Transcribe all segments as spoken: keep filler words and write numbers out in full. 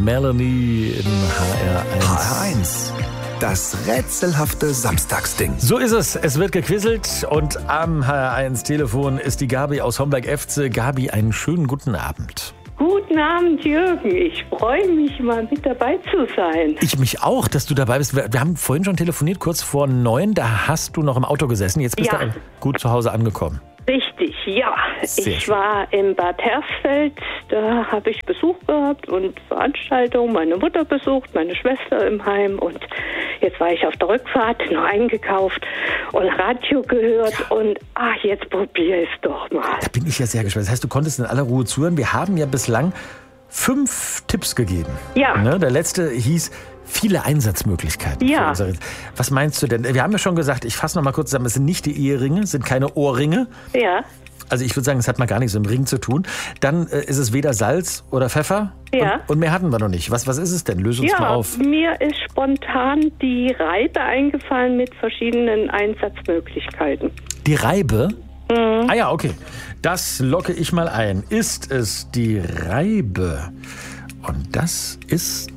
Melanie in H R eins. H R eins. Das rätselhafte Samstagsding. So ist es. Es wird gequizelt und am H R eins Telefon ist die Gabi aus Homberg-Efze. Gabi, einen schönen guten Abend. Guten Abend, Jürgen. Ich freue mich, mal mit dabei zu sein. Ich mich auch, dass du dabei bist. Wir, wir haben vorhin schon telefoniert, kurz vor neun. Da hast du noch im Auto gesessen. Jetzt bist Ja. du gut zu Hause angekommen. Richtig, ja. Sehr ich schön. war in Bad Hersfeld. Da habe ich Besuch gehabt und Veranstaltungen. Meine Mutter besucht, meine Schwester im Heim. Und jetzt war ich auf der Rückfahrt, noch eingekauft und Radio gehört. Ja. Und ach, jetzt probier es doch mal. Da bin ich ja sehr gespannt. Das heißt, du konntest in aller Ruhe zuhören. Wir haben ja bislang fünf Tipps gegeben. Ja. Ne? Der letzte hieß viele Einsatzmöglichkeiten. Ja. für unsere- Was meinst du denn? Wir haben ja schon gesagt, ich fasse noch mal kurz zusammen, es sind nicht die Eheringe, es sind keine Ohrringe. Ja, Also ich würde sagen, es hat mal gar nichts mit dem Ring zu tun. Dann äh, ist es weder Salz oder Pfeffer. Ja. Und, und mehr hatten wir noch nicht. Was, was ist es denn? Löse uns mal ja. auf. Mir ist spontan die Reibe eingefallen mit verschiedenen Einsatzmöglichkeiten. Die Reibe? Mhm. Ah ja, okay. Das locke ich mal ein. Ist es die Reibe? Und das ist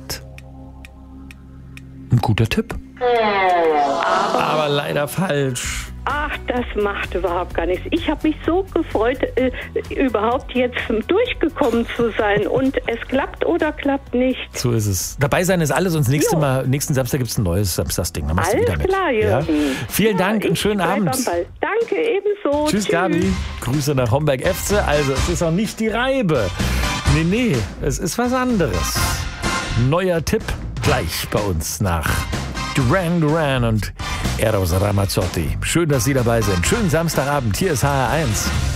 ein guter Tipp. Aber leider falsch. Ach, das macht überhaupt gar nichts. Ich habe mich so gefreut, äh, überhaupt jetzt durchgekommen zu sein. Und es klappt oder klappt nicht. So ist es. Dabei sein ist alles. Und das nächste Jo. Mal, nächsten Samstag gibt es ein neues Samstagsding. Dann machst du Alles wieder mit. klar, Ja? Jürgen. Vielen Ja, Dank, einen ich schönen bleib Abend. am Ball. Danke, ebenso. Tschüss, Gabi. Grüße nach Homberg-Efze. Also, es ist auch nicht die Reibe. Nee, nee, es ist was anderes. Neuer Tipp gleich bei uns nach Duran Duran und Eros Ramazzotti. Schön, dass Sie dabei sind. Schönen Samstagabend. Hier ist H R eins.